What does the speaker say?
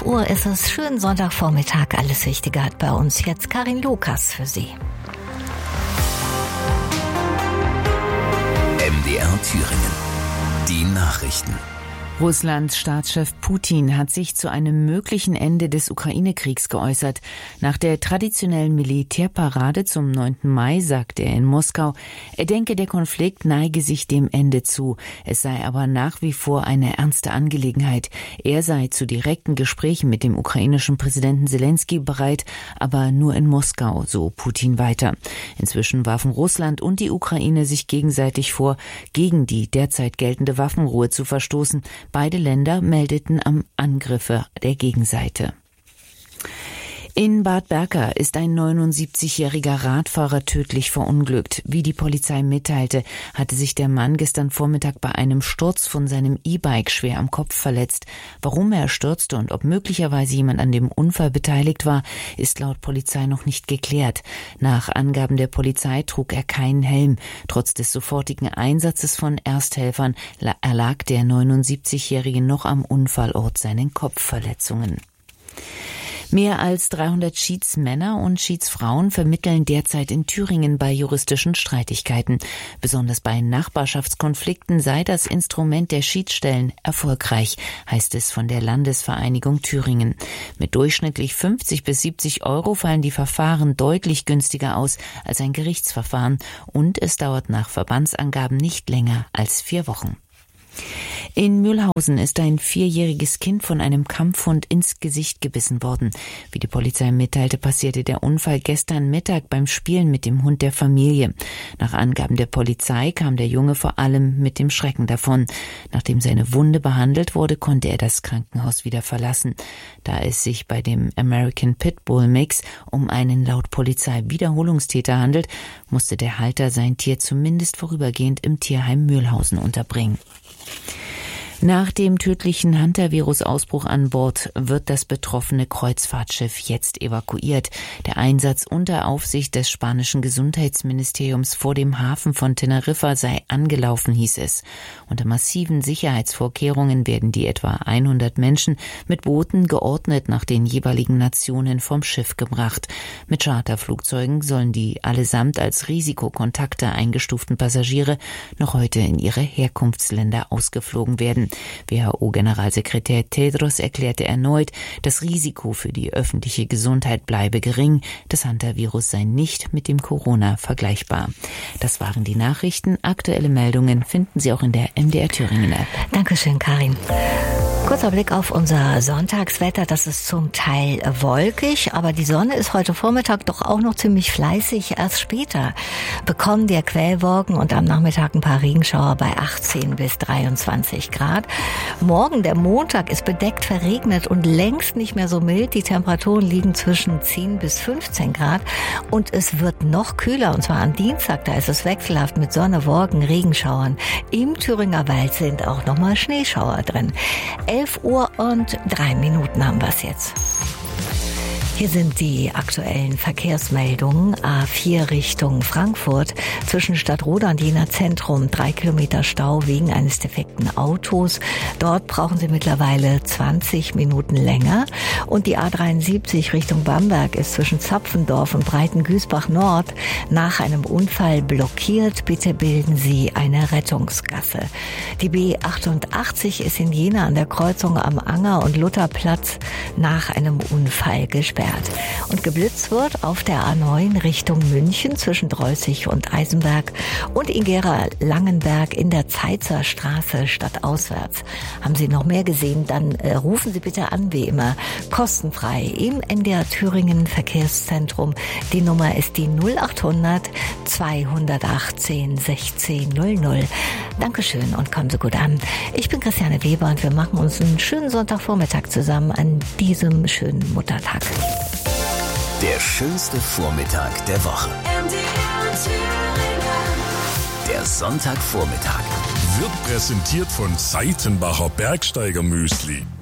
11 Uhr ist es. Schönen Sonntagvormittag. Alles Wichtige hat bei uns jetzt Karin Lukas für Sie. MDR Thüringen. Die Nachrichten. Russlands Staatschef Putin hat sich zu einem möglichen Ende des Ukraine-Kriegs geäußert. Nach der traditionellen Militärparade zum 9. Mai sagte er in Moskau, er denke, der Konflikt neige sich dem Ende zu. Es sei aber nach wie vor eine ernste Angelegenheit. Er sei zu direkten Gesprächen mit dem ukrainischen Präsidenten Selenskyj bereit, aber nur in Moskau, so Putin weiter. Inzwischen warfen Russland und die Ukraine sich gegenseitig vor, gegen die derzeit geltende Waffenruhe zu verstoßen. Beide Länder meldeten am Angriffe der Gegenseite. In Bad Berka ist ein 79-jähriger Radfahrer tödlich verunglückt. Wie die Polizei mitteilte, hatte sich der Mann gestern Vormittag bei einem Sturz von seinem E-Bike schwer am Kopf verletzt. Warum er stürzte und ob möglicherweise jemand an dem Unfall beteiligt war, ist laut Polizei noch nicht geklärt. Nach Angaben der Polizei trug er keinen Helm. Trotz des sofortigen Einsatzes von Ersthelfern erlag der 79-Jährige noch am Unfallort seinen Kopfverletzungen. Mehr als 300 Schiedsmänner und Schiedsfrauen vermitteln derzeit in Thüringen bei juristischen Streitigkeiten. Besonders bei Nachbarschaftskonflikten sei das Instrument der Schiedsstellen erfolgreich, heißt es von der Landesvereinigung Thüringen. Mit durchschnittlich 50 bis 70 Euro fallen die Verfahren deutlich günstiger aus als ein Gerichtsverfahren und es dauert nach Verbandsangaben nicht länger als 4 Wochen. In Mühlhausen ist ein 4-jähriges Kind von einem Kampfhund ins Gesicht gebissen worden. Wie die Polizei mitteilte, passierte der Unfall gestern Mittag beim Spielen mit dem Hund der Familie. Nach Angaben der Polizei kam der Junge vor allem mit dem Schrecken davon. Nachdem seine Wunde behandelt wurde, konnte er das Krankenhaus wieder verlassen. Da es sich bei dem American Pitbull Mix um einen laut Polizei Wiederholungstäter handelt, musste der Halter sein Tier zumindest vorübergehend im Tierheim Mühlhausen unterbringen. Nach dem tödlichen Hantavirus-Ausbruch an Bord wird das betroffene Kreuzfahrtschiff jetzt evakuiert. Der Einsatz unter Aufsicht des spanischen Gesundheitsministeriums vor dem Hafen von Teneriffa sei angelaufen, hieß es. Unter massiven Sicherheitsvorkehrungen werden die etwa 100 Menschen mit Booten geordnet nach den jeweiligen Nationen vom Schiff gebracht. Mit Charterflugzeugen sollen die allesamt als Risikokontakte eingestuften Passagiere noch heute in ihre Herkunftsländer ausgeflogen werden. WHO-Generalsekretär Tedros erklärte erneut, das Risiko für die öffentliche Gesundheit bleibe gering. Das Hantavirus sei nicht mit dem Corona vergleichbar. Das waren die Nachrichten. Aktuelle Meldungen finden Sie auch in der MDR Thüringen App. Dankeschön, Karin. Kurzer Blick auf unser Sonntagswetter. Das ist zum Teil wolkig, aber die Sonne ist heute Vormittag doch auch noch ziemlich fleißig. Erst später bekommen wir Quellwolken und am Nachmittag ein paar Regenschauer bei 18 bis 23 Grad. Morgen, der Montag, ist bedeckt, verregnet und längst nicht mehr so mild. Die Temperaturen liegen zwischen 10 bis 15 Grad und es wird noch kühler. Und zwar am Dienstag, da ist es wechselhaft mit Sonne, Wolken, Regenschauern. Im Thüringer Wald sind auch nochmal Schneeschauer drin. 11 Uhr und 3 Minuten haben wir es jetzt. Hier sind die aktuellen Verkehrsmeldungen. A4 Richtung Frankfurt zwischen Stadtroda und Jena Zentrum 3 Kilometer Stau wegen eines defekten Autos. Dort brauchen Sie mittlerweile 20 Minuten länger. Und die A73 Richtung Bamberg ist zwischen Zapfendorf und Breitengüßbach Nord nach einem Unfall blockiert. Bitte bilden Sie eine Rettungsgasse. Die B88 ist in Jena an der Kreuzung am Anger- und Lutherplatz nach einem Unfall gesperrt. Und geblitzt wird auf der A9 Richtung München zwischen Dreußig und Eisenberg und in Gera-Langenberg in der Zeitzer Straße stadtauswärts. Haben Sie noch mehr gesehen, dann rufen Sie bitte an, wie immer, kostenfrei im MDR Thüringen Verkehrszentrum. Die Nummer ist die 0800 218 1600. Dankeschön und kommen Sie gut an. Ich bin Christiane Weber und wir machen uns einen schönen Sonntagvormittag zusammen an diesem schönen Muttertag. Der schönste Vormittag der Woche. Der Sonntagvormittag wird präsentiert von Seitenbacher Bergsteiger Müsli.